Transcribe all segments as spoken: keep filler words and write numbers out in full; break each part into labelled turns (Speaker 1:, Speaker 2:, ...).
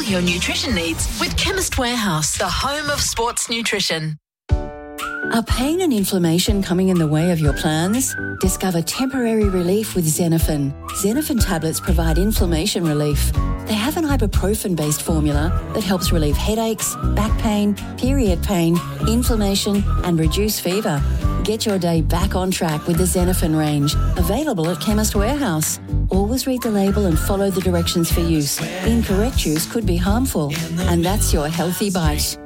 Speaker 1: your nutrition needs with Chemist Warehouse, the home of sports nutrition.
Speaker 2: Are pain and inflammation coming in the way of your plans? Discover temporary relief with Xenophon. Xenophon tablets provide inflammation relief. They have an ibuprofen-based formula that helps relieve headaches, back pain, period pain, inflammation and reduce fever. Get your day back on track with the Xenophon range, available at Chemist Warehouse. Always read the label and follow the directions for use. Incorrect use could be harmful, and that's your healthy bite.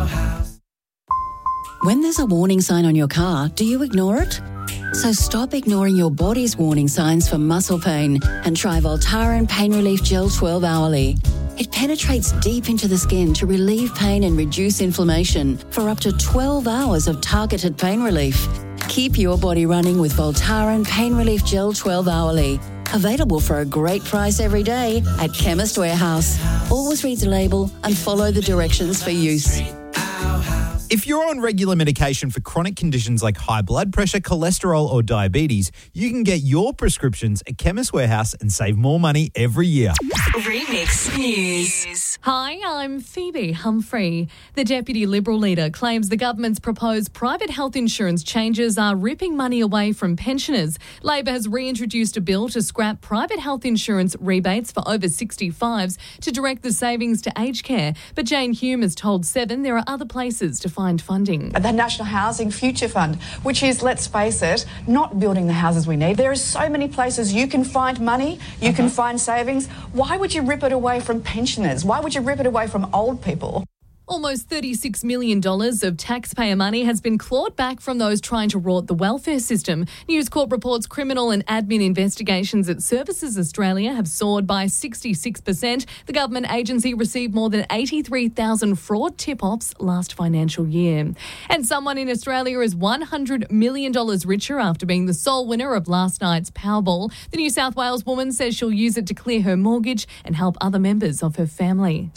Speaker 2: When there's a warning sign on your car, do you ignore it? So stop ignoring your body's warning signs for muscle pain and try Voltaren Pain Relief Gel twelve hourly. It penetrates deep into the skin to relieve pain and reduce inflammation for up to twelve hours of targeted pain relief. Keep your body running with Voltaren Pain Relief Gel twelve hourly. Available for a great price every day at Chemist Warehouse. Always read the label and follow the directions for use.
Speaker 3: If you're on regular medication for chronic conditions like high blood pressure, cholesterol or diabetes, you can get your prescriptions at Chemist Warehouse and save more money every year.
Speaker 1: Remix News.
Speaker 4: Hi, I'm Phoebe Humphrey. The Deputy Liberal leader claims the government's proposed private health insurance changes are ripping money away from pensioners. Labor has reintroduced a bill to scrap private health insurance rebates for over sixty-fives to direct the savings to aged care. But Jane Hume has told Seven there are other places to find funding.
Speaker 5: The National Housing Future Fund, which is, let's face it, not building the houses we need. There are so many places you can find money, you uh-huh. can find savings. Why would you rip it away from pensioners? Why would you rip it away from old people?
Speaker 4: Almost thirty-six million dollars of taxpayer money has been clawed back from those trying to rot the welfare system. News Corp reports criminal and admin investigations at Services Australia have soared by sixty-six percent. The government agency received more than eighty-three thousand fraud tip-offs last financial year. And someone in Australia is one hundred million dollars richer after being the sole winner of last night's Powerball. The New South Wales woman says she'll use it to clear her mortgage and help other members of her family.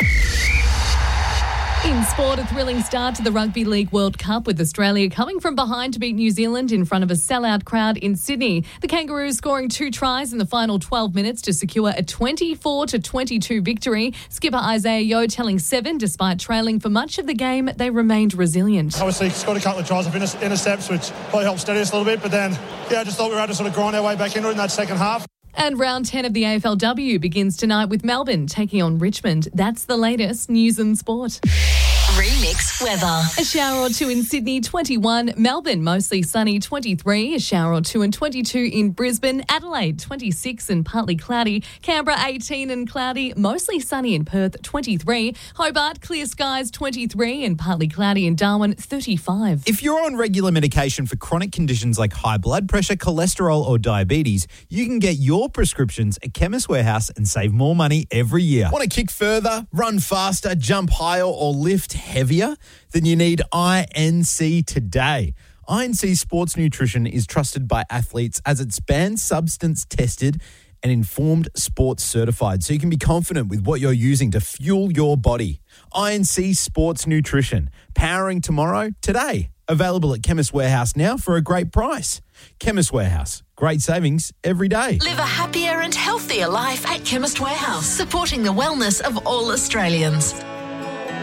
Speaker 4: In sport, a thrilling start to the Rugby League World Cup with Australia coming from behind to beat New Zealand in front of a sellout crowd in Sydney. The Kangaroos scoring two tries in the final twelve minutes to secure a twenty-four to twenty-two victory. Skipper Isaiah Yeo telling Seven, despite trailing for much of the game, they remained resilient.
Speaker 6: Obviously, scored a couple of tries of inter- intercepts, which probably helped steady us a little bit. But then, yeah, I just thought we were able to sort of grind our way back into it in that second half.
Speaker 4: And round ten of the A F L W begins tonight with Melbourne taking on Richmond. That's the latest news and sport.
Speaker 1: Remix weather.
Speaker 4: A shower or two in Sydney, twenty-one. Melbourne, mostly sunny, twenty-three. A shower or two and twenty-two in Brisbane. Adelaide, twenty-six and partly cloudy. Canberra, eighteen and cloudy. Mostly sunny in Perth, twenty-three. Hobart, clear skies, twenty-three and partly cloudy in Darwin, thirty-five.
Speaker 3: If you're on regular medication for chronic conditions like high blood pressure, cholesterol or diabetes, you can get your prescriptions at Chemist Warehouse and save more money every year. Want to kick further, run faster, jump higher or lift heavier? Then you need I N C today. I N C Sports Nutrition is trusted by athletes as it's banned substance tested and informed sports certified, so you can be confident with what you're using to fuel your body. I N C Sports Nutrition, powering tomorrow today. Available at Chemist Warehouse now for a great price. Chemist Warehouse, great savings every day.
Speaker 1: Live a happier and healthier life at Chemist Warehouse, supporting the wellness of all Australians.